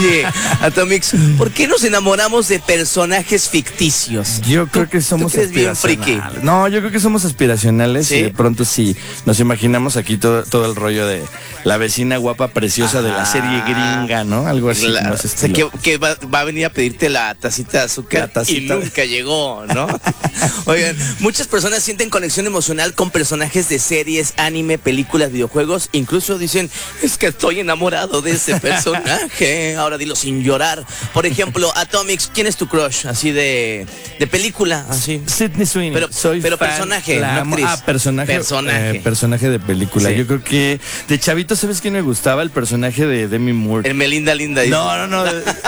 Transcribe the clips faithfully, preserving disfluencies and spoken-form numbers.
Oye, Atomix, ¿por qué nos enamoramos de personajes ficticios? Yo creo que somos ¿Tú crees bien aspiracionales. friki? No, yo creo que somos aspiracionales. ¿Sí? Y de pronto sí nos imaginamos aquí todo, todo el rollo de la vecina guapa preciosa ah, de la serie gringa, ¿no? Algo así. Claro. Como ese o sea, estilo. que, que va, va a venir a pedirte la tacita de azúcar tacita. y nunca llegó, ¿no? Oigan, muchas personas sienten conexión emocional con personajes de series, anime, películas, videojuegos. Incluso dicen, es que estoy enamorado de ese personaje. Ahora dilo sin llorar. Por ejemplo, Atomix, ¿quién es tu crush? Así de, de película, así. Sydney Sweeney. Pero, Soy pero fan, personaje, la no amo. actriz. Ah, personaje. Personaje. Eh, personaje de película. Sí. Yo creo que de chavito, ¿sabes quién me gustaba? El personaje de Demi Moore. El Melinda Linda. Dice. No, no, no.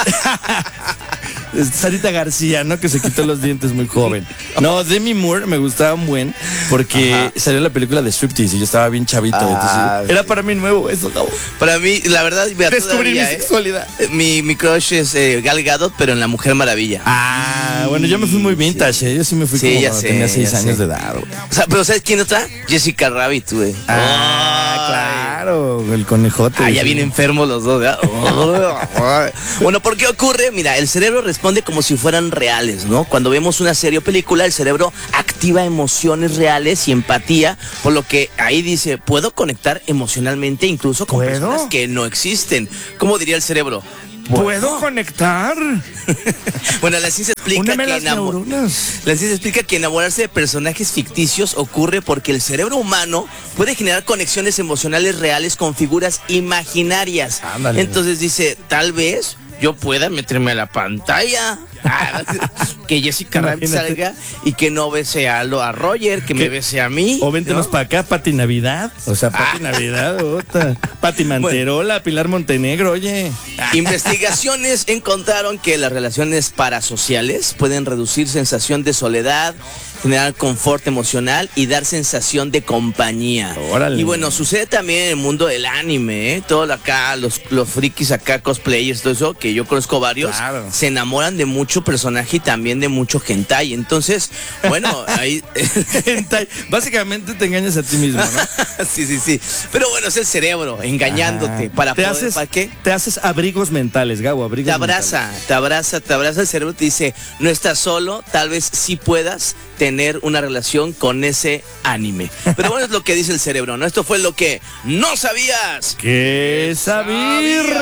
Sarita García, ¿no? Que se quitó los dientes muy joven. No, Demi Moore me gustaba un buen porque Ajá. salió la película de Striptease y yo estaba bien chavito. Ah, entonces, sí. Era para mí nuevo eso, ¿no? Para mí, la verdad, mira, descubrí todavía, mi sexualidad. Eh, mi, mi crush es eh, Gal Gadot, pero en La Mujer Maravilla. Ah, bueno, yo me fui muy vintage, sí. ¿eh? Yo sí me fui sí, como cuando sé, tenía seis años sé. de edad. Güey. O sea, pero ¿sabes quién otra? Jessica Rabbit, güey. Ah, oh, claro, el conejote. Ah, ya bien enfermos los dos, ¿verdad? Bueno, ¿por qué ocurre? Mira, el cerebro responde como si fueran reales, ¿no? Cuando vemos una serie o película, el cerebro activa emociones reales y empatía, por lo que ahí dice, puedo conectar emocionalmente incluso con ¿Puedo? personas que no existen. ¿Cómo diría el cerebro? ¿Puedo conectar? Bueno, la ciencia explica que enamor... la ciencia explica que enamorarse de personajes ficticios ocurre porque el cerebro humano puede generar conexiones emocionales reales con figuras imaginarias. Ándale. Entonces dice, tal vez yo pueda meterme a la pantalla, que Jessica Rabbit salga y que no bese a, lo, a Roger, que ¿Qué? me bese a mí. O véntenos ¿no? para acá, Pati Navidad. O sea, Pati ah. Navidad, otra. Pati Manterola, bueno. Pilar Montenegro, oye. Investigaciones encontraron que las relaciones parasociales pueden reducir sensación de soledad, generar confort emocional y dar sensación de compañía. Órale. Y bueno, sucede también en el mundo del anime, ¿eh? Todo acá, los, los frikis acá, cosplayers, todo eso, que yo conozco varios, claro. se enamoran de mucho personaje y también de mucho hentai. Entonces, bueno, ahí... hentai. Básicamente te engañas a ti mismo, ¿no? sí, sí, sí. Pero bueno, es el cerebro engañándote. Ah, para ¿Te poder, haces, ¿para qué? Te haces abrigos mentales, Gabo, abrigos Te abraza, mentales. te abraza, te abraza el cerebro, te dice, no estás solo, tal vez sí puedas tener una relación con ese anime. Pero bueno, es lo que dice el cerebro, ¿no? Esto fue lo que no sabías. ¿Qué sabías?